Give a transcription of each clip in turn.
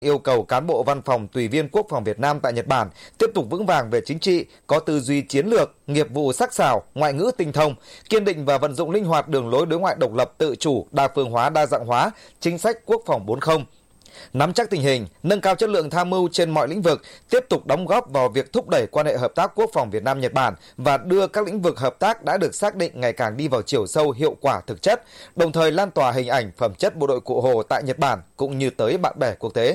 Yêu cầu cán bộ văn phòng tùy viên Quốc phòng Việt Nam tại Nhật Bản tiếp tục vững vàng về chính trị, có tư duy chiến lược, nghiệp vụ sắc sảo, ngoại ngữ tinh thông, kiên định và vận dụng linh hoạt đường lối đối ngoại độc lập, tự chủ, đa phương hóa, đa dạng hóa, chính sách quốc phòng 4.0. Nắm chắc tình hình, nâng cao chất lượng tham mưu trên mọi lĩnh vực, tiếp tục đóng góp vào việc thúc đẩy quan hệ hợp tác quốc phòng Việt Nam-Nhật Bản và đưa các lĩnh vực hợp tác đã được xác định ngày càng đi vào chiều sâu, hiệu quả, thực chất, đồng thời lan tỏa hình ảnh phẩm chất bộ đội Cụ Hồ tại Nhật Bản cũng như tới bạn bè quốc tế.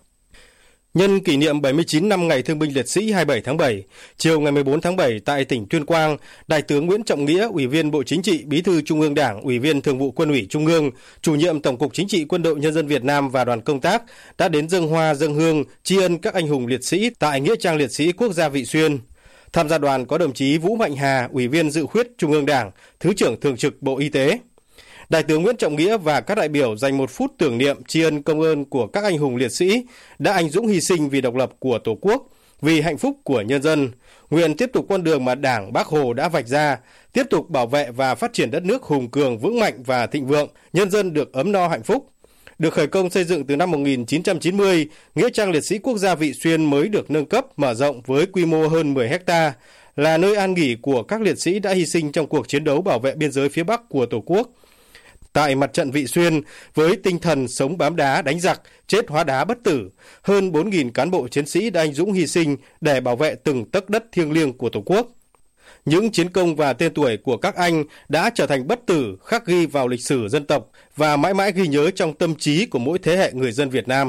Nhân kỷ niệm 79 năm Ngày Thương binh Liệt sĩ 27 tháng 7, chiều ngày 14 tháng 7 tại tỉnh Tuyên Quang, Đại tướng Nguyễn Trọng Nghĩa, Ủy viên Bộ Chính trị, Bí thư Trung ương Đảng, Ủy viên Thường vụ Quân ủy Trung ương, Chủ nhiệm Tổng cục Chính trị Quân đội Nhân dân Việt Nam và đoàn công tác đã đến dâng hoa dâng hương tri ân các anh hùng liệt sĩ tại nghĩa trang liệt sĩ quốc gia Vị Xuyên. Tham gia đoàn có đồng chí Vũ Mạnh Hà, Ủy viên Dự khuyết Trung ương Đảng, Thứ trưởng Thường trực Bộ Y tế. Đại tướng Nguyễn Trọng Nghĩa và các đại biểu dành 1 phút tưởng niệm tri ân công ơn của các anh hùng liệt sĩ đã anh dũng hy sinh vì độc lập của Tổ quốc, vì hạnh phúc của nhân dân. Nguyện tiếp tục con đường mà Đảng, Bác Hồ đã vạch ra, tiếp tục bảo vệ và phát triển đất nước hùng cường, vững mạnh và thịnh vượng, nhân dân được ấm no hạnh phúc. Được khởi công xây dựng từ năm 1990, nghĩa trang liệt sĩ quốc gia Vị Xuyên mới được nâng cấp, mở rộng với quy mô hơn 10 ha, là nơi an nghỉ của các liệt sĩ đã hy sinh trong cuộc chiến đấu bảo vệ biên giới phía Bắc của Tổ quốc. Tại mặt trận Vị Xuyên, với tinh thần sống bám đá đánh giặc, chết hóa đá bất tử, hơn 4.000 cán bộ chiến sĩ đã anh dũng hy sinh để bảo vệ từng tấc đất thiêng liêng của Tổ quốc. Những chiến công và tên tuổi của các anh đã trở thành bất tử, khắc ghi vào lịch sử dân tộc và mãi mãi ghi nhớ trong tâm trí của mỗi thế hệ người dân Việt Nam.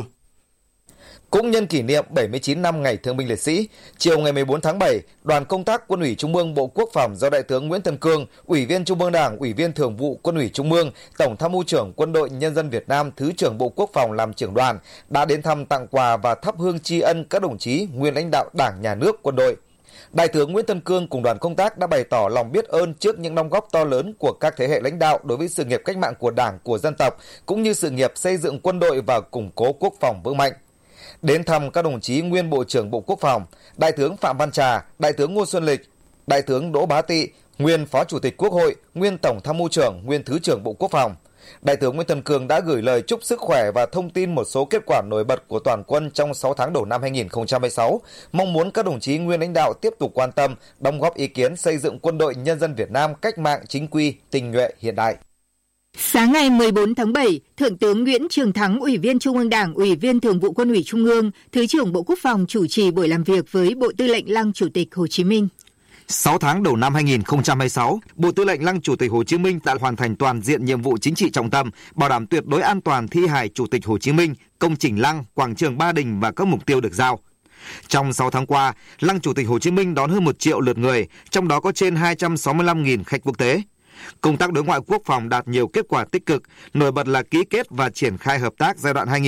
Cũng nhân kỷ niệm 79 năm Ngày Thương binh Liệt sĩ, chiều ngày 14 tháng 7, đoàn công tác Quân ủy Trung ương Bộ Quốc phòng do Đại tướng Nguyễn Tân Cương, Ủy viên Trung ương Đảng, Ủy viên Thường vụ Quân ủy Trung ương, Tổng Tham mưu trưởng Quân đội Nhân dân Việt Nam, Thứ trưởng Bộ Quốc phòng làm trưởng đoàn, đã đến thăm, tặng quà và thắp hương tri ân các đồng chí nguyên lãnh đạo Đảng, Nhà nước, quân đội. Đại tướng Nguyễn Tân Cương cùng đoàn công tác đã bày tỏ lòng biết ơn trước những đóng góp to lớn của các thế hệ lãnh đạo đối với sự nghiệp cách mạng của Đảng, của dân tộc, cũng như sự nghiệp xây dựng quân đội và củng cố quốc phòng vững mạnh. Đến thăm các đồng chí nguyên Bộ trưởng Bộ Quốc phòng, Đại tướng Phạm Văn Trà, Đại tướng Ngô Xuân Lịch, Đại tướng Đỗ Bá Tị, nguyên Phó Chủ tịch Quốc hội, nguyên Tổng Tham mưu trưởng, nguyên Thứ trưởng Bộ Quốc phòng. Đại tướng Nguyễn Tân Cương đã gửi lời chúc sức khỏe và thông tin một số kết quả nổi bật của toàn quân trong 6 tháng đầu năm 2016, mong muốn các đồng chí nguyên lãnh đạo tiếp tục quan tâm, đóng góp ý kiến xây dựng quân đội nhân dân Việt Nam cách mạng chính quy, tinh nhuệ, hiện đại. Sáng ngày 14 tháng 7, Thượng tướng Nguyễn Trường Thắng, Ủy viên Trung ương Đảng, Ủy viên Thường vụ Quân ủy Trung ương, Thứ trưởng Bộ Quốc phòng chủ trì buổi làm việc với Bộ Tư lệnh Lăng Chủ tịch Hồ Chí Minh. 6 tháng đầu năm 2026, Bộ Tư lệnh Lăng Chủ tịch Hồ Chí Minh đã hoàn thành toàn diện nhiệm vụ chính trị trọng tâm, bảo đảm tuyệt đối an toàn thi hài Chủ tịch Hồ Chí Minh, công trình Lăng, quảng trường Ba Đình và các mục tiêu được giao. Trong 6 tháng qua, Lăng Chủ tịch Hồ Chí Minh đón hơn 1 triệu lượt người, trong đó có trên 265.000 khách quốc tế. Công tác đối ngoại quốc phòng đạt nhiều kết quả tích cực, nổi bật là ký kết và triển khai hợp tác giai đoạn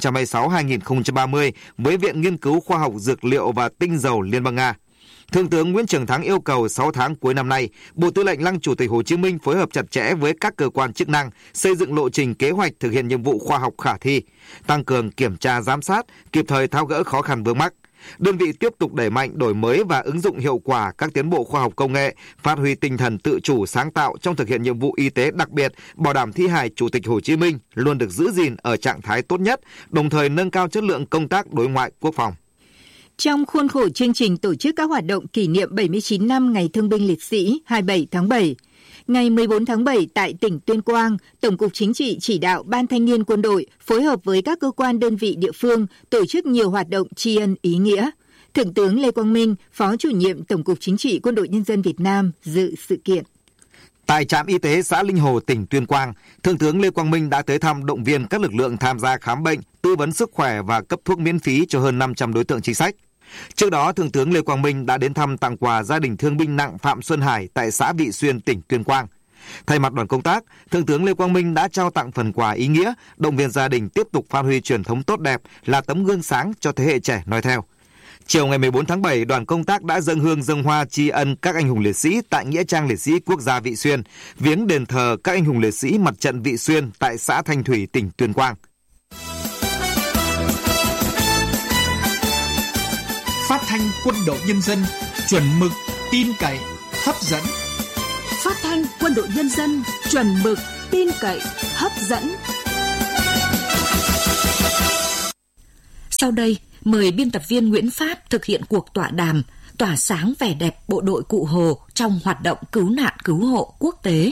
2026-2030 với Viện Nghiên cứu Khoa học Dược liệu và Tinh dầu Liên bang Nga. Thượng tướng Nguyễn Trường Thắng yêu cầu 6 tháng cuối năm nay, Bộ Tư lệnh Lăng Chủ tịch Hồ Chí Minh phối hợp chặt chẽ với các cơ quan chức năng, xây dựng lộ trình kế hoạch thực hiện nhiệm vụ khoa học khả thi, tăng cường kiểm tra giám sát, kịp thời tháo gỡ khó khăn vướng mắc. Đơn vị tiếp tục đẩy mạnh đổi mới và ứng dụng hiệu quả các tiến bộ khoa học công nghệ, phát huy tinh thần tự chủ sáng tạo trong thực hiện nhiệm vụ y tế, đặc biệt bảo đảm thi hài Chủ tịch Hồ Chí Minh luôn được giữ gìn ở trạng thái tốt nhất, đồng thời nâng cao chất lượng công tác đối ngoại quốc phòng. Trong khuôn khổ chương trình tổ chức các hoạt động kỷ niệm 79 năm Ngày Thương binh Liệt sĩ 27 tháng 7, ngày 14 tháng 7 tại tỉnh Tuyên Quang, Tổng cục Chính trị chỉ đạo Ban Thanh niên Quân đội phối hợp với các cơ quan đơn vị địa phương tổ chức nhiều hoạt động tri ân ý nghĩa. Thượng tướng Lê Quang Minh, Phó Chủ nhiệm Tổng cục Chính trị Quân đội Nhân dân Việt Nam dự sự kiện. Tại trạm y tế xã Linh Hồ, tỉnh Tuyên Quang, Thượng tướng Lê Quang Minh đã tới thăm động viên các lực lượng tham gia khám bệnh, tư vấn sức khỏe và cấp thuốc miễn phí cho hơn 500 đối tượng chính sách. Trước đó, Thượng tướng Lê Quang Minh đã đến thăm tặng quà gia đình thương binh nặng Phạm Xuân Hải tại xã Vị Xuyên, tỉnh Tuyên Quang. Thay mặt đoàn công tác, Thượng tướng Lê Quang Minh đã trao tặng phần quà ý nghĩa, động viên gia đình tiếp tục phát huy truyền thống tốt đẹp, là tấm gương sáng cho thế hệ trẻ noi theo. Chiều ngày 14 tháng 7, đoàn công tác đã dâng hương dâng hoa tri ân các anh hùng liệt sĩ tại nghĩa trang liệt sĩ quốc gia Vị Xuyên, viếng đền thờ các anh hùng liệt sĩ mặt trận Vị Xuyên tại xã Thanh Thủy, tỉnh Tuyên Quang. Phát thanh Quân đội Nhân dân, chuẩn mực, tin cậy, hấp dẫn. Phát thanh Quân đội Nhân dân, chuẩn mực, tin cậy, hấp dẫn. Sau đây, mời biên tập viên Nguyễn Pháp thực hiện cuộc tọa đàm tỏa sáng vẻ đẹp bộ đội Cụ Hồ trong hoạt động cứu nạn cứu hộ quốc tế.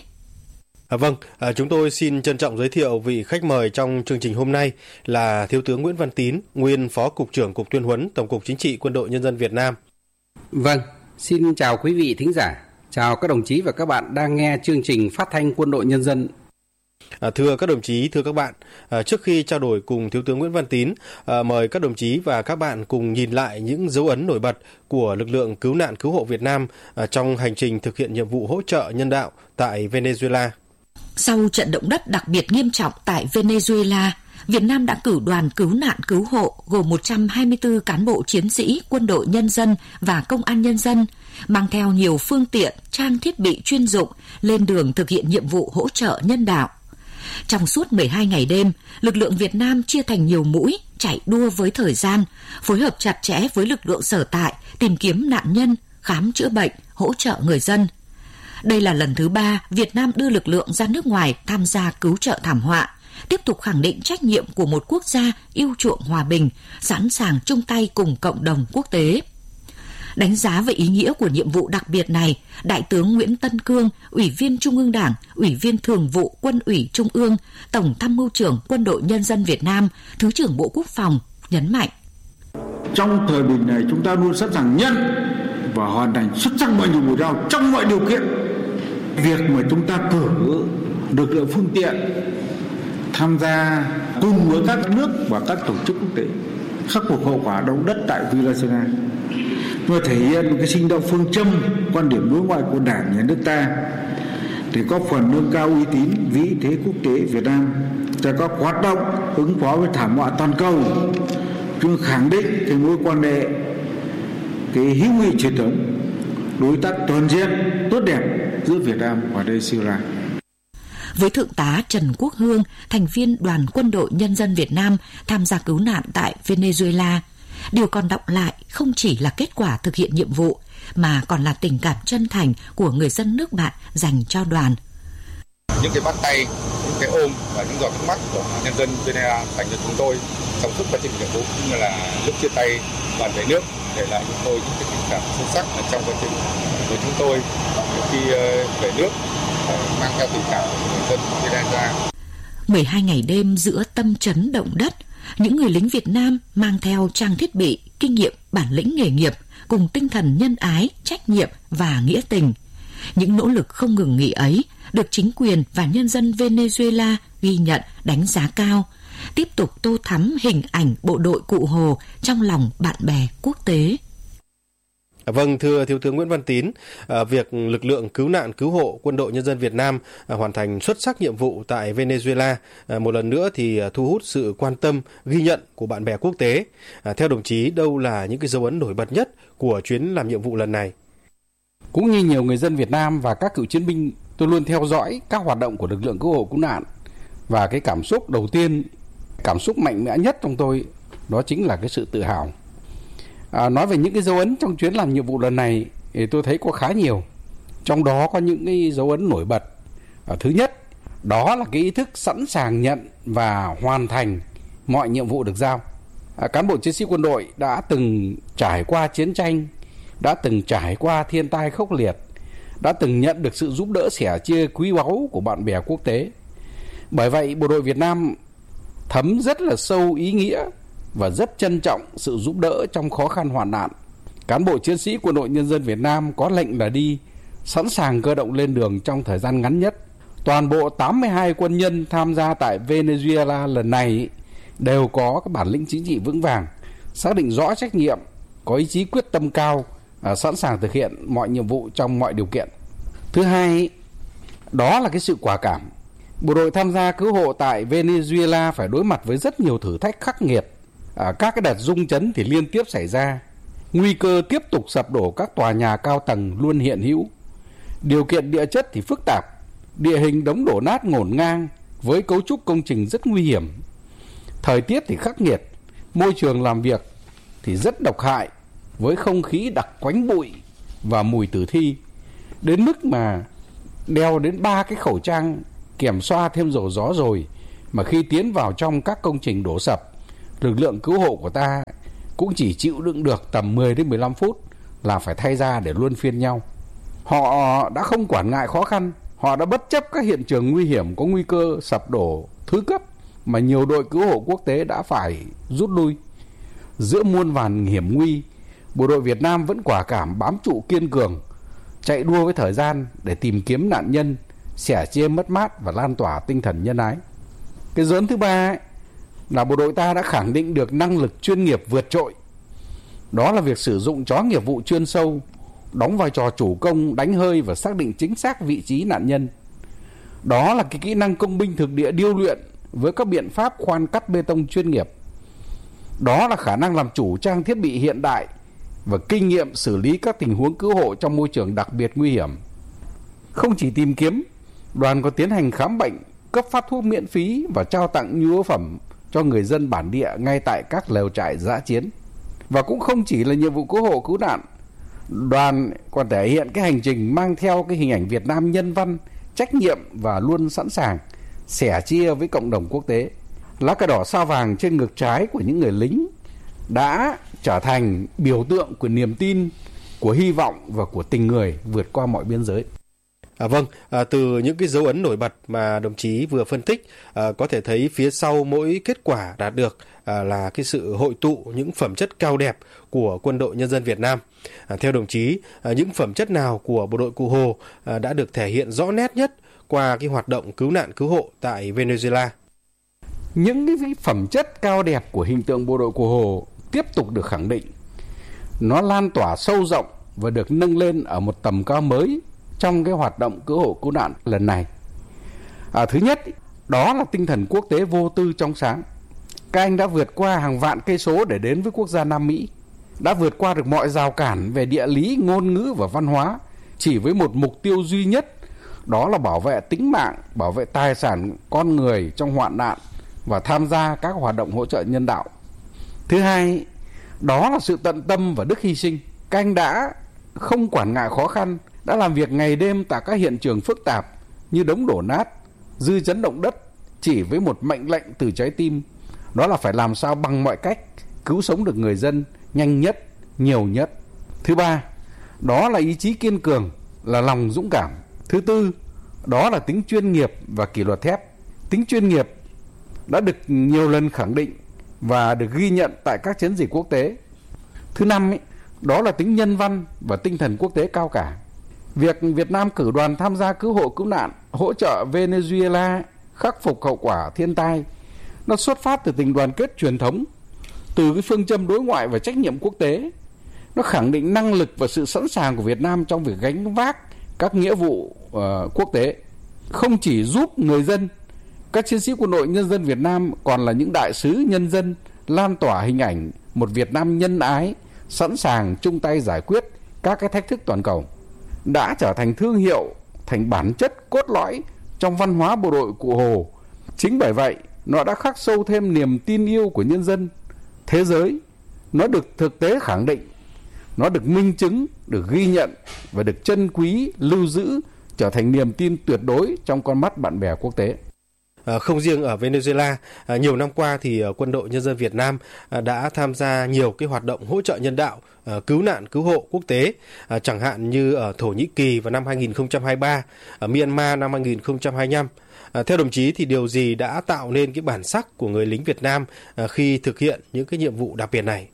Chúng tôi xin trân trọng giới thiệu vị khách mời trong chương trình hôm nay là Thiếu tướng Nguyễn Văn Tín, nguyên Phó Cục trưởng Cục Tuyên huấn Tổng cục Chính trị Quân đội Nhân dân Việt Nam. Vâng, xin chào quý vị thính giả, chào các đồng chí và các bạn đang nghe chương trình phát thanh Quân đội Nhân dân. Thưa các đồng chí, thưa các bạn, trước khi trao đổi cùng Thiếu tướng Nguyễn Văn Tín, mời các đồng chí và các bạn cùng nhìn lại những dấu ấn nổi bật của lực lượng cứu nạn cứu hộ Việt Nam trong hành trình thực hiện nhiệm vụ hỗ trợ nhân đạo tại Venezuela. Sau trận động đất đặc biệt nghiêm trọng tại Venezuela, Việt Nam đã cử đoàn cứu nạn cứu hộ gồm 124 cán bộ chiến sĩ, quân đội nhân dân và công an nhân dân, mang theo nhiều phương tiện, trang thiết bị chuyên dụng lên đường thực hiện nhiệm vụ hỗ trợ nhân đạo. Trong suốt 12 ngày đêm, lực lượng Việt Nam chia thành nhiều mũi, chạy đua với thời gian, phối hợp chặt chẽ với lực lượng sở tại, tìm kiếm nạn nhân, khám chữa bệnh, hỗ trợ người dân. Đây là lần thứ 3 Việt Nam đưa lực lượng ra nước ngoài tham gia cứu trợ thảm họa, tiếp tục khẳng định trách nhiệm của một quốc gia yêu chuộng hòa bình, sẵn sàng chung tay cùng cộng đồng quốc tế. Đánh giá về ý nghĩa của nhiệm vụ đặc biệt này, Đại tướng Nguyễn Tân Cương, Ủy viên Trung ương Đảng, Ủy viên Thường vụ Quân ủy Trung ương, Tổng Tham mưu trưởng Quân đội Nhân dân Việt Nam, Thứ trưởng Bộ Quốc phòng nhấn mạnh. Trong thời bình này, chúng ta luôn sẵn sàng nhận và hoàn thành xuất sắc mọi nhiệm vụ giao trong mọi điều kiện. Việc mà chúng ta cử lực lượng phương tiện tham gia cùng với các nước và các tổ chức quốc tế khắc phục hậu quả động đất tại Venezuela, và thể hiện cái sinh động phương châm quan điểm đối ngoại của Đảng, Nhà nước ta để có phần nâng cao uy tín vị thế quốc tế Việt Nam trong các hoạt động ứng phó với thảm họa toàn cầu, chúng khẳng định cái mối quan hệ cái hữu nghị truyền thống, đối tác toàn diện tốt đẹp giữa Việt Nam và Venezuela. Với Thượng tá Trần Quốc Hương, thành viên Đoàn Quân đội Nhân dân Việt Nam tham gia cứu nạn tại Venezuela, điều còn đọng lại không chỉ là kết quả thực hiện nhiệm vụ, mà còn là tình cảm chân thành của người dân nước bạn dành cho đoàn. Những cái bắt tay, những cái ôm và những giọt nước mắt của nhân dân Venezuela dành cho chúng tôi trong suốt quá trình nhiệm vụ, cũng như là lúc chia tay đoàn về nước, để lại chúng tôi những cái tình cảm sâu sắc trong quá trình của chúng tôi khi về nước, mang theo tình cảm của người dân Venezuela. 12 ngày đêm giữa tâm chấn động đất, những người lính Việt Nam mang theo trang thiết bị, kinh nghiệm, bản lĩnh nghề nghiệp cùng tinh thần nhân ái, trách nhiệm và nghĩa tình. Những nỗ lực không ngừng nghỉ ấy được chính quyền và nhân dân Venezuela ghi nhận, đánh giá cao, tiếp tục tô thắm hình ảnh bộ đội Cụ Hồ trong lòng bạn bè quốc tế. Vâng, thưa Thiếu tướng Nguyễn Văn Tín, việc lực lượng cứu nạn cứu hộ Quân đội Nhân dân Việt Nam hoàn thành xuất sắc nhiệm vụ tại Venezuela một lần nữa thì thu hút sự quan tâm, ghi nhận của bạn bè quốc tế. Theo đồng chí, đâu là những cái dấu ấn nổi bật nhất của chuyến làm nhiệm vụ lần này? Cũng như nhiều người dân Việt Nam và các cựu chiến binh, tôi luôn theo dõi các hoạt động của lực lượng cứu hộ cứu nạn, và cái cảm xúc đầu tiên, cảm xúc mạnh mẽ nhất trong tôi đó chính là cái sự tự hào. Nói về những cái dấu ấn trong chuyến làm nhiệm vụ lần này thì tôi thấy có khá nhiều. Trong đó có những cái dấu ấn nổi bật. Thứ nhất, đó là cái ý thức sẵn sàng nhận và hoàn thành mọi nhiệm vụ được giao. Cán bộ chiến sĩ quân đội đã từng trải qua chiến tranh, đã từng trải qua thiên tai khốc liệt, đã từng nhận được sự giúp đỡ sẻ chia quý báu của bạn bè quốc tế. Bởi vậy, bộ đội Việt Nam thấm rất là sâu ý nghĩa và rất trân trọng sự giúp đỡ trong khó khăn hoạn nạn. Cán bộ chiến sĩ Quân đội Nhân dân Việt Nam có lệnh là đi, sẵn sàng cơ động lên đường trong thời gian ngắn nhất. Toàn bộ 82 quân nhân tham gia tại Venezuela lần này đều có cái bản lĩnh chính trị vững vàng, xác định rõ trách nhiệm, có ý chí quyết tâm cao, sẵn sàng thực hiện mọi nhiệm vụ trong mọi điều kiện. Thứ hai, đó là cái sự quả cảm. Bộ đội tham gia cứu hộ tại Venezuela phải đối mặt với rất nhiều thử thách khắc nghiệt. Các cái đợt rung chấn thì liên tiếp xảy ra, nguy cơ tiếp tục sập đổ các tòa nhà cao tầng luôn hiện hữu. Điều kiện địa chất thì phức tạp, địa hình đống đổ nát ngổn ngang với cấu trúc công trình rất nguy hiểm. Thời tiết thì khắc nghiệt, môi trường làm việc thì rất độc hại với không khí đặc quánh bụi và mùi tử thi, đến mức mà đeo đến 3 cái khẩu trang kèm xoa thêm dầu gió rồi mà khi tiến vào trong các công trình đổ sập, lực lượng cứu hộ của ta cũng chỉ chịu đựng được tầm 10 đến 15 phút là phải thay ra để luân phiên nhau. Họ đã không quản ngại khó khăn, họ đã bất chấp các hiện trường nguy hiểm có nguy cơ sập đổ thứ cấp mà nhiều đội cứu hộ quốc tế đã phải rút lui. Giữa muôn vàn hiểm nguy, bộ đội Việt Nam vẫn quả cảm bám trụ kiên cường, chạy đua với thời gian để tìm kiếm nạn nhân, sẻ chia mất mát và lan tỏa tinh thần nhân ái. Cái dấu ấn thứ ba là bộ đội ta đã khẳng định được năng lực chuyên nghiệp vượt trội. Đó là việc sử dụng chó nghiệp vụ chuyên sâu, đóng vai trò chủ công đánh hơi và xác định chính xác vị trí nạn nhân. Đó là cái kỹ năng công binh thực địa điêu luyện với các biện pháp khoan cắt bê tông chuyên nghiệp. Đó là khả năng làm chủ trang thiết bị hiện đại và kinh nghiệm xử lý các tình huống cứu hộ trong môi trường đặc biệt nguy hiểm. Không chỉ tìm kiếm, đoàn còn tiến hành khám bệnh, cấp phát thuốc miễn phí và trao tặng nhu yếu phẩm cho người dân bản địa ngay tại các lều trại dã chiến. Và cũng không chỉ là nhiệm vụ cứu hộ cứu nạn, đoàn còn thể hiện cái hành trình mang theo cái hình ảnh Việt Nam nhân văn, trách nhiệm và luôn sẵn sàng sẻ chia với cộng đồng quốc tế. Lá cờ đỏ sao vàng trên ngực trái của những người lính đã trở thành biểu tượng của niềm tin, của hy vọng và của tình người vượt qua mọi biên giới. Vâng, từ những cái dấu ấn nổi bật mà đồng chí vừa phân tích, có thể thấy phía sau mỗi kết quả đạt được là cái sự hội tụ những phẩm chất cao đẹp của Quân đội Nhân dân Việt Nam. Theo đồng chí, những phẩm chất nào của bộ đội Cụ Hồ đã được thể hiện rõ nét nhất qua cái hoạt động cứu nạn cứu hộ tại Venezuela? Những cái phẩm chất cao đẹp của hình tượng bộ đội Cụ Hồ tiếp tục được khẳng định. Nó lan tỏa sâu rộng và được nâng lên ở một tầm cao mới trong cái hoạt động cứu hộ cứu nạn lần này. Thứ nhất, đó là tinh thần quốc tế vô tư trong sáng. Các anh đã vượt qua hàng vạn cây số để đến với quốc gia Nam Mỹ, đã vượt qua được mọi rào cản về địa lý, ngôn ngữ và văn hóa, chỉ với một mục tiêu duy nhất, đó là bảo vệ tính mạng, bảo vệ tài sản con người trong hoạn nạn và tham gia các hoạt động hỗ trợ nhân đạo. Thứ hai, đó là sự tận tâm và đức hy sinh. Các anh đã không quản ngại khó khăn, đã làm việc ngày đêm tại các hiện trường phức tạp như đống đổ nát, dư chấn động đất, chỉ với một mệnh lệnh từ trái tim, đó là phải làm sao bằng mọi cách cứu sống được người dân nhanh nhất, nhiều nhất. Thứ ba, đó là ý chí kiên cường, là lòng dũng cảm. Thứ tư, đó là tính chuyên nghiệp và kỷ luật thép. Tính chuyên nghiệp đã được nhiều lần khẳng định và được ghi nhận tại các chiến dịch quốc tế. Thứ năm, đó là tính nhân văn và tinh thần quốc tế cao cả. Việc Việt Nam cử đoàn tham gia cứu hộ cứu nạn, hỗ trợ Venezuela khắc phục hậu quả thiên tai, nó xuất phát từ tình đoàn kết truyền thống, từ cái phương châm đối ngoại và trách nhiệm quốc tế. Nó khẳng định năng lực và sự sẵn sàng của Việt Nam trong việc gánh vác các nghĩa vụ quốc tế. Không chỉ giúp người dân, các chiến sĩ Quân đội Nhân dân Việt Nam còn là những đại sứ nhân dân, lan tỏa hình ảnh một Việt Nam nhân ái, sẵn sàng chung tay giải quyết các cái thách thức toàn cầu, đã trở thành thương hiệu, thành bản chất cốt lõi trong văn hóa bộ đội Cụ Hồ. Chính bởi vậy, nó đã khắc sâu thêm niềm tin yêu của nhân dân, thế giới. Nó được thực tế khẳng định, nó được minh chứng, được ghi nhận và được trân quý, lưu giữ, trở thành niềm tin tuyệt đối trong con mắt bạn bè quốc tế. Không riêng ở Venezuela, nhiều năm qua thì Quân đội Nhân dân Việt Nam đã tham gia nhiều cái hoạt động hỗ trợ nhân đạo, cứu nạn cứu hộ quốc tế, chẳng hạn như ở Thổ Nhĩ Kỳ vào năm 2023, ở Myanmar năm 2025. Theo đồng chí thì điều gì đã tạo nên cái bản sắc của người lính Việt Nam khi thực hiện những cái nhiệm vụ đặc biệt này?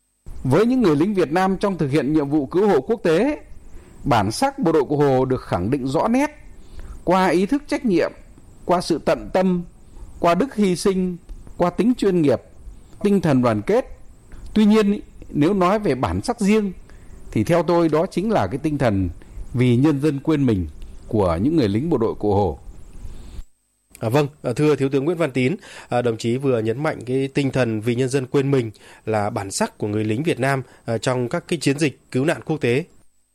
Với những người lính Việt Nam trong thực hiện nhiệm vụ cứu hộ quốc tế, bản sắc bộ đội Cụ Hồ được khẳng định rõ nét qua ý thức trách nhiệm, qua sự tận tâm, qua đức hy sinh, qua tính chuyên nghiệp, tinh thần đoàn kết. Tuy nhiên, nếu nói về bản sắc riêng thì theo tôi đó chính là cái tinh thần vì nhân dân quên mình của những người lính bộ đội Cụ Hồ. Vâng, thưa Thiếu tướng Nguyễn Văn Tín, đồng chí vừa nhấn mạnh cái tinh thần vì nhân dân quên mình là bản sắc của người lính Việt Nam trong các cái chiến dịch cứu nạn quốc tế.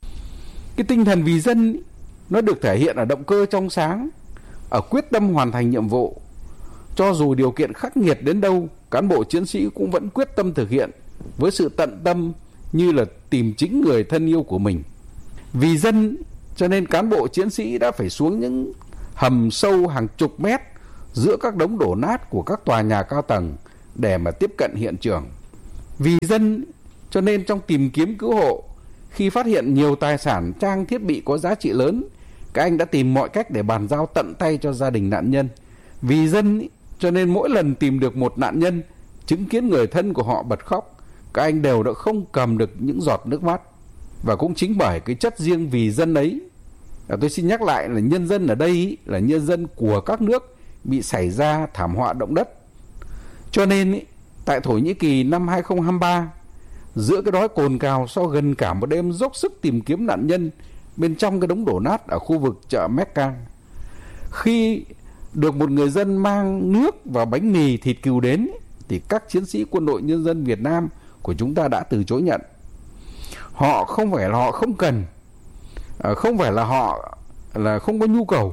Cái tinh thần vì dân nó được thể hiện ở động cơ trong sáng, ở quyết tâm hoàn thành nhiệm vụ. Cho dù điều kiện khắc nghiệt đến đâu, cán bộ chiến sĩ cũng vẫn quyết tâm thực hiện với sự tận tâm như là tìm chính người thân yêu của mình. Vì dân cho nên cán bộ chiến sĩ đã phải xuống những hầm sâu hàng chục mét giữa các đống đổ nát của các tòa nhà cao tầng để mà tiếp cận hiện trường. Vì dân cho nên trong tìm kiếm cứu hộ, khi phát hiện nhiều tài sản, trang thiết bị có giá trị lớn, các anh đã tìm mọi cách để bàn giao tận tay cho gia đình nạn nhân. Vì dân cho nên mỗi lần tìm được một nạn nhân, chứng kiến người thân của họ bật khóc, các anh đều đã không cầm được những giọt nước mắt. Và cũng chính bởi cái chất riêng vì dân ấy, tôi xin nhắc lại là nhân dân ở đây là nhân dân của các nước bị xảy ra thảm họa động đất. Cho nên tại Thổ Nhĩ Kỳ năm 2023, giữa cái đói cồn cào sau gần cả một đêm dốc sức tìm kiếm nạn nhân bên trong cái đống đổ nát ở khu vực chợ Mecca, khi được một người dân mang nước và bánh mì thịt cừu đến, thì các chiến sĩ quân đội nhân dân Việt Nam của chúng ta đã từ chối nhận. Họ không phải là họ không cần, không phải là họ là không có nhu cầu,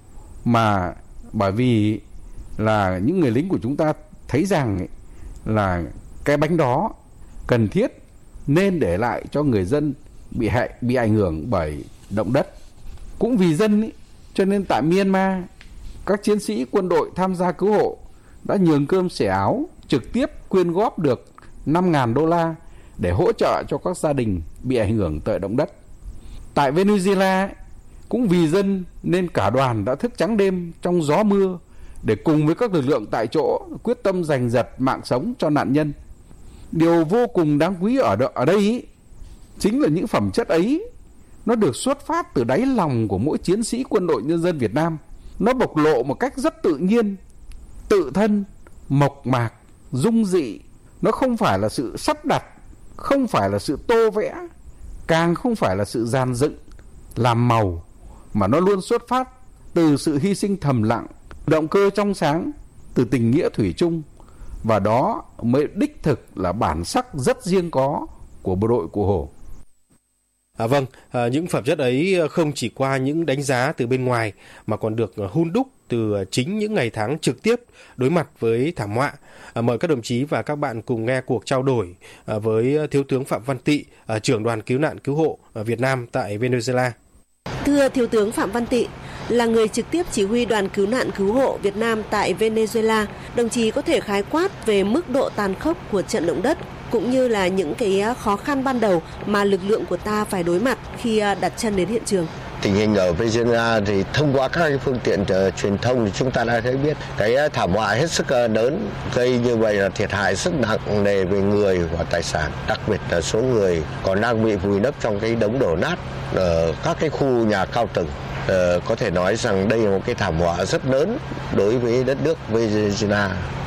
mà bởi vì là những người lính của chúng ta thấy rằng là cái bánh đó cần thiết nên để lại cho người dân bị ảnh hưởng bởi động đất. Cũng vì dân cho nên tại Myanmar, các chiến sĩ quân đội tham gia cứu hộ đã nhường cơm xẻ áo, trực tiếp quyên góp được $5.000 để hỗ trợ cho các gia đình bị ảnh hưởng bởi động đất. Tại Venezuela, cũng vì dân nên cả đoàn đã thức trắng đêm trong gió mưa để cùng với các lực lượng tại chỗ quyết tâm giành giật mạng sống cho nạn nhân. Điều vô cùng đáng quý ở đây chính là những phẩm chất ấy, nó được xuất phát từ đáy lòng của mỗi chiến sĩ quân đội nhân dân Việt Nam. Nó bộc lộ một cách rất tự nhiên, tự thân, mộc mạc, dung dị. Nó không phải là sự sắp đặt, không phải là sự tô vẽ, càng không phải là sự dàn dựng, làm màu, mà nó luôn xuất phát từ sự hy sinh thầm lặng, động cơ trong sáng, từ tình nghĩa thủy chung. Và đó mới đích thực là bản sắc rất riêng có của bộ đội Cụ Hồ. Vâng, những phẩm chất ấy không chỉ qua những đánh giá từ bên ngoài mà còn được hun đúc từ chính những ngày tháng trực tiếp đối mặt với thảm họa. Mời các đồng chí và các bạn cùng nghe cuộc trao đổi với Thiếu tướng Phạm Văn Tị, trưởng đoàn cứu nạn cứu hộ Việt Nam tại Venezuela. Thưa Thiếu tướng Phạm Văn Tị, là người trực tiếp chỉ huy đoàn cứu nạn cứu hộ Việt Nam tại Venezuela, đồng chí có thể khái quát về mức độ tàn khốc của trận động đất cũng như là những cái khó khăn ban đầu mà lực lượng của ta phải đối mặt khi đặt chân đến hiện trường. Tình hình ở Venezuela thì thông qua các phương tiện truyền thông thì chúng ta đã thấy biết cái thảm họa hết sức lớn, gây như vậy là thiệt hại rất nặng nề về người và tài sản, đặc biệt là số người còn đang bị vùi lấp trong cái đống đổ nát ở các cái khu nhà cao tầng. Có thể nói rằng đây là một cái thảm họa rất lớn đối với đất nước Venezuela,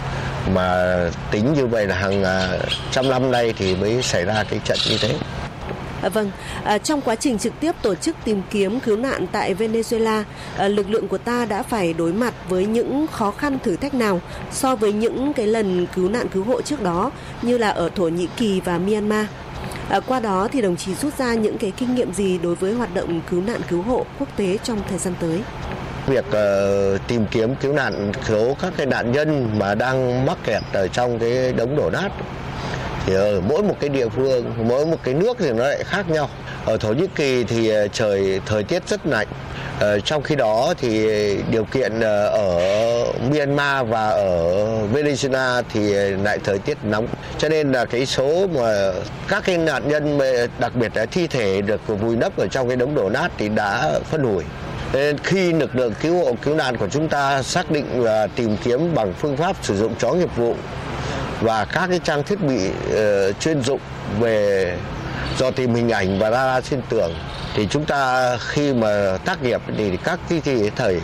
mà tính như vậy là hàng trăm năm nay thì mới xảy ra cái trận như thế. Vâng, trong quá trình trực tiếp tổ chức tìm kiếm cứu nạn tại Venezuela, lực lượng của ta đã phải đối mặt với những khó khăn thử thách nào so với những cái lần cứu nạn cứu hộ trước đó như là ở Thổ Nhĩ Kỳ và Myanmar? Qua đó thì đồng chí rút ra những cái kinh nghiệm gì đối với hoạt động cứu nạn cứu hộ quốc tế trong thời gian tới? Việc tìm kiếm cứu nạn cứu các cái nạn nhân mà đang mắc kẹt ở trong cái đống đổ nát thì ở mỗi một cái địa phương, mỗi một cái nước thì nó lại khác nhau. Ở Thổ Nhĩ Kỳ thì thời tiết rất lạnh. Trong khi đó thì điều kiện ở Myanmar và ở Venezuela thì lại thời tiết nóng. Cho nên là cái số mà các cái nạn nhân, đặc biệt là thi thể được vùi lấp ở trong cái đống đổ nát thì đã phân hủy. Nên khi lực lượng cứu hộ cứu nạn của chúng ta xác định là tìm kiếm bằng phương pháp sử dụng chó nghiệp vụ và các cái trang thiết bị chuyên dụng về dò tìm hình ảnh và radar trên tường, thì chúng ta khi mà tác nghiệp thì các cái thi thể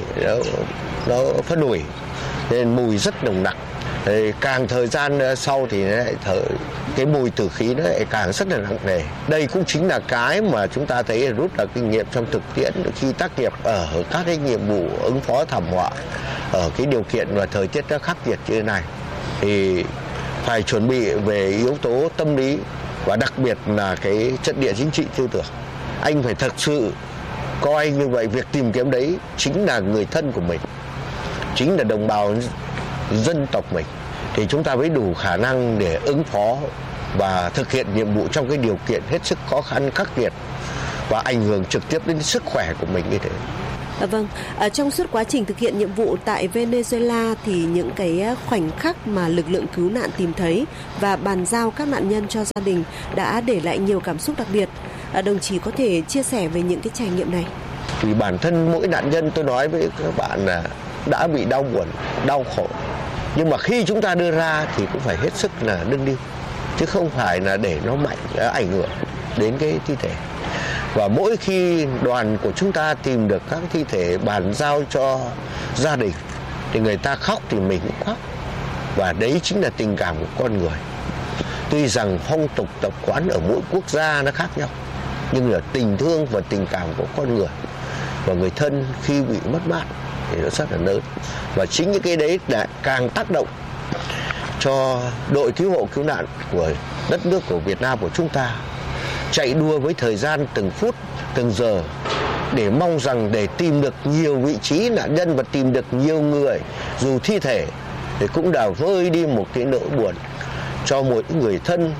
nó phân hủy nên mùi rất nồng nặc. Càng thời gian sau thì cái mùi tử khí nó lại càng rất là nặng nề. Đây cũng chính là cái mà chúng ta thấy rút ra kinh nghiệm trong thực tiễn khi tác nghiệp ở các cái nhiệm vụ ứng phó thảm họa ở cái điều kiện và thời tiết nó khắc nghiệt như thế này, thì phải chuẩn bị về yếu tố tâm lý và đặc biệt là cái trận địa chính trị tư tưởng. Anh phải thật sự coi như vậy, việc tìm kiếm đấy chính là người thân của mình, chính là đồng bào dân tộc mình, thì chúng ta mới đủ khả năng để ứng phó và thực hiện nhiệm vụ trong cái điều kiện hết sức khó khăn khắc nghiệt và ảnh hưởng trực tiếp đến sức khỏe của mình như thế. Vâng, trong suốt quá trình thực hiện nhiệm vụ tại Venezuela thì những cái khoảnh khắc mà lực lượng cứu nạn tìm thấy và bàn giao các nạn nhân cho gia đình đã để lại nhiều cảm xúc đặc biệt. Đồng chí có thể chia sẻ về những cái trải nghiệm này? Vì bản thân mỗi nạn nhân, tôi nói với các bạn là đã bị đau buồn, đau khổ. Nhưng mà khi chúng ta đưa ra thì cũng phải hết sức là nâng niu, chứ không phải là để nó ảnh hưởng đến cái thi thể. Và mỗi khi đoàn của chúng ta tìm được các thi thể bàn giao cho gia đình thì người ta khóc thì mình cũng khóc. Và đấy chính là tình cảm của con người. Tuy rằng phong tục tập quán ở mỗi quốc gia nó khác nhau, nhưng là tình thương và tình cảm của con người và người thân khi bị mất mát thì nó rất là lớn. Và chính những cái đấy đã càng tác động cho đội cứu hộ cứu nạn của đất nước của Việt Nam của chúng ta chạy đua với thời gian từng phút, từng giờ để mong rằng để tìm được nhiều vị trí nạn nhân và tìm được nhiều người dù thi thể thì cũng đã vơi đi một cái nỗi buồn cho mỗi người thân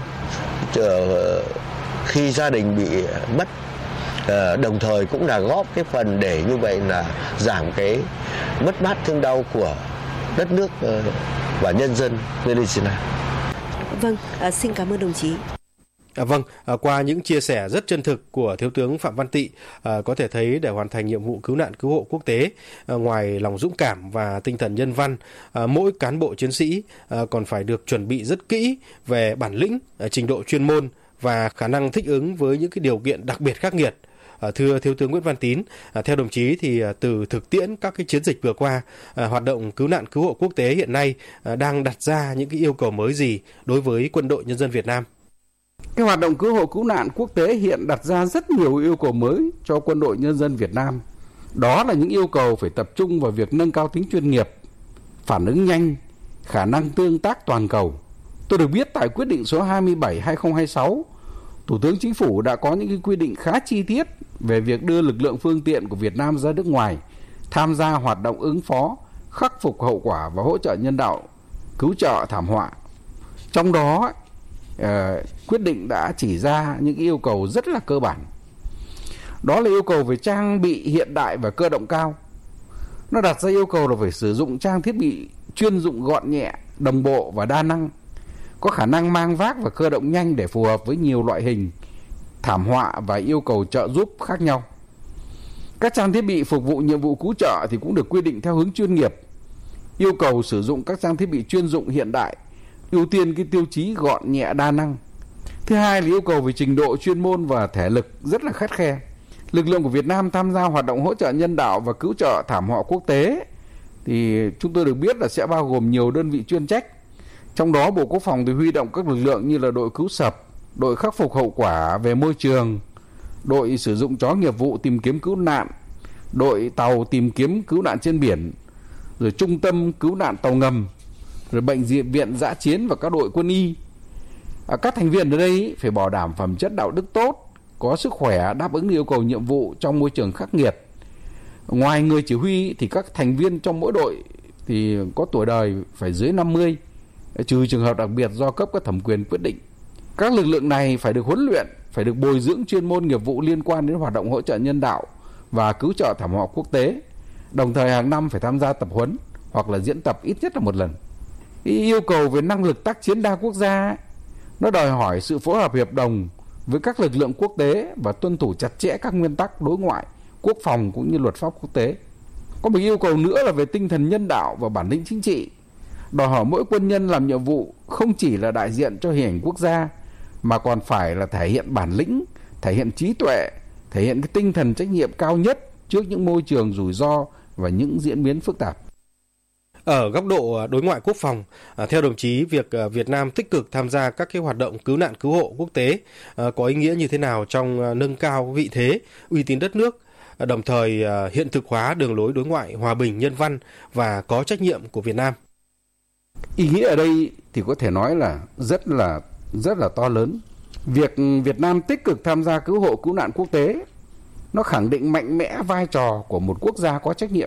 khi gia đình bị mất. Đồng thời cũng là góp cái phần để như vậy là giảm cái mất mát thương đau của đất nước và nhân dân Venezuela. Vâng, xin cảm ơn đồng chí. Vâng, qua những chia sẻ rất chân thực của Thiếu tướng Phạm Văn Tị, có thể thấy để hoàn thành nhiệm vụ cứu nạn cứu hộ quốc tế, ngoài lòng dũng cảm và tinh thần nhân văn, mỗi cán bộ chiến sĩ còn phải được chuẩn bị rất kỹ về bản lĩnh, trình độ chuyên môn và khả năng thích ứng với những cái điều kiện đặc biệt khắc nghiệt. Thưa Thiếu tướng Nguyễn Văn Tín, theo đồng chí thì từ thực tiễn các cái chiến dịch vừa qua, hoạt động cứu nạn cứu hộ quốc tế hiện nay đang đặt ra những cái yêu cầu mới gì đối với Quân đội Nhân dân Việt Nam? Cái hoạt động cứu hộ cứu nạn quốc tế hiện đặt ra rất nhiều yêu cầu mới cho Quân đội Nhân dân Việt Nam. Đó là những yêu cầu phải tập trung vào việc nâng cao tính chuyên nghiệp, phản ứng nhanh, khả năng tương tác toàn cầu. Tôi được biết tại quyết định số 27/2026, Thủ tướng Chính phủ đã có những cái quy định khá chi tiết về việc đưa lực lượng phương tiện của Việt Nam ra nước ngoài tham gia hoạt động ứng phó, khắc phục hậu quả và hỗ trợ nhân đạo, cứu trợ thảm họa. Trong đó, quyết định đã chỉ ra những yêu cầu rất là cơ bản. Đó là yêu cầu về trang bị hiện đại và cơ động cao. Nó đặt ra yêu cầu là phải sử dụng trang thiết bị chuyên dụng gọn nhẹ, đồng bộ và đa năng, có khả năng mang vác và cơ động nhanh để phù hợp với nhiều loại hình thảm họa và yêu cầu trợ giúp khác nhau. Các trang thiết bị phục vụ nhiệm vụ cứu trợ thì cũng được quy định theo hướng chuyên nghiệp, yêu cầu sử dụng các trang thiết bị chuyên dụng hiện đại, ưu tiên cái tiêu chí gọn nhẹ đa năng. Thứ hai là yêu cầu về trình độ chuyên môn và thể lực rất là khắt khe. Lực lượng của Việt Nam tham gia hoạt động hỗ trợ nhân đạo và cứu trợ thảm họa quốc tế thì chúng tôi được biết là sẽ bao gồm nhiều đơn vị chuyên trách. Trong đó Bộ Quốc phòng thì huy động các lực lượng như là đội cứu sập, đội khắc phục hậu quả về môi trường, đội sử dụng chó nghiệp vụ tìm kiếm cứu nạn, đội tàu tìm kiếm cứu nạn trên biển, rồi trung tâm cứu nạn tàu ngầm, rồi bệnh viện dã chiến và các đội quân y. Các thành viên ở đây phải bảo đảm phẩm chất đạo đức tốt, có sức khỏe đáp ứng yêu cầu nhiệm vụ trong môi trường khắc nghiệt. Ngoài người chỉ huy thì các thành viên trong mỗi đội thì có tuổi đời phải dưới 50, trừ trường hợp đặc biệt do cấp có thẩm quyền quyết định. Các lực lượng này phải được huấn luyện, phải được bồi dưỡng chuyên môn nghiệp vụ liên quan đến hoạt động hỗ trợ nhân đạo và cứu trợ thảm họa quốc tế. Đồng thời hàng năm phải tham gia tập huấn hoặc là diễn tập ít nhất là một lần. Yêu cầu về năng lực tác chiến đa quốc gia nó đòi hỏi sự phối hợp hiệp đồng với các lực lượng quốc tế và tuân thủ chặt chẽ các nguyên tắc đối ngoại, quốc phòng cũng như luật pháp quốc tế. Có một yêu cầu nữa là về tinh thần nhân đạo và bản lĩnh chính trị, đòi hỏi mỗi quân nhân làm nhiệm vụ không chỉ là đại diện cho hình ảnh quốc gia mà còn phải là thể hiện bản lĩnh, thể hiện trí tuệ, thể hiện cái tinh thần trách nhiệm cao nhất trước những môi trường rủi ro và những diễn biến phức tạp. Ở góc độ đối ngoại quốc phòng, theo đồng chí, việc Việt Nam tích cực tham gia các cái hoạt động cứu nạn cứu hộ quốc tế có ý nghĩa như thế nào trong nâng cao vị thế, uy tín đất nước, đồng thời hiện thực hóa đường lối đối ngoại hòa bình, nhân văn và có trách nhiệm của Việt Nam? Ý nghĩa ở đây thì có thể nói là rất là to lớn. Việc Việt Nam tích cực tham gia cứu hộ cứu nạn quốc tế nó khẳng định mạnh mẽ vai trò của một quốc gia có trách nhiệm.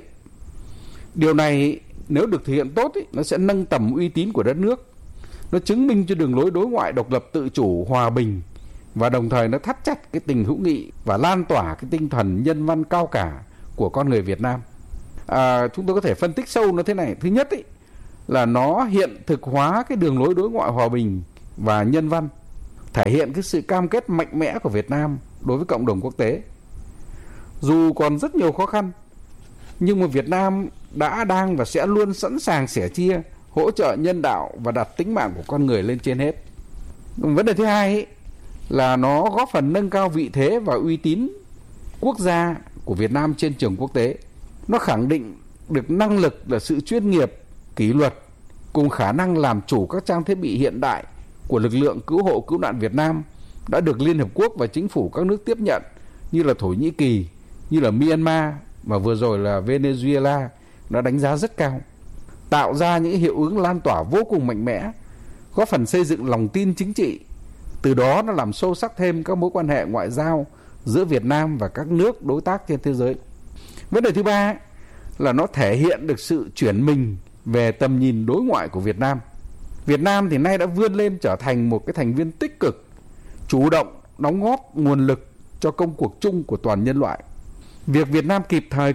Điều này nếu được thực hiện tốt nó sẽ nâng tầm uy tín của đất nước. Nó chứng minh cho đường lối đối ngoại độc lập tự chủ, hòa bình và đồng thời nó thắt chặt cái tình hữu nghị và lan tỏa cái tinh thần nhân văn cao cả của con người Việt Nam. Chúng tôi có thể phân tích sâu nó thế này. Thứ nhất là nó hiện thực hóa cái đường lối đối ngoại hòa bình và nhân văn, thể hiện cái sự cam kết mạnh mẽ của Việt Nam đối với cộng đồng quốc tế. Dù còn rất nhiều khó khăn, nhưng mà Việt Nam đã, đang và sẽ luôn sẵn sàng sẻ chia, hỗ trợ nhân đạo và đặt tính mạng của con người lên trên hết. Vấn đề thứ hai là nó góp phần nâng cao vị thế và uy tín quốc gia của Việt Nam trên trường quốc tế. Nó khẳng định được năng lực là sự chuyên nghiệp, kỷ luật cùng khả năng làm chủ các trang thiết bị hiện đại của lực lượng cứu hộ cứu nạn Việt Nam đã được Liên Hợp Quốc và chính phủ các nước tiếp nhận, như là Thổ Nhĩ Kỳ, như là Myanmar và vừa rồi là Venezuela đã đánh giá rất cao, tạo ra những hiệu ứng lan tỏa vô cùng mạnh mẽ, góp phần xây dựng lòng tin chính trị. Từ đó nó làm sâu sắc thêm các mối quan hệ ngoại giao giữa Việt Nam và các nước đối tác trên thế giới. Vấn đề thứ ba là nó thể hiện được sự chuyển mình về tầm nhìn đối ngoại của Việt Nam. Việt Nam thì nay đã vươn lên trở thành một cái thành viên tích cực, chủ động đóng góp nguồn lực cho công cuộc chung của toàn nhân loại. Việc Việt Nam kịp thời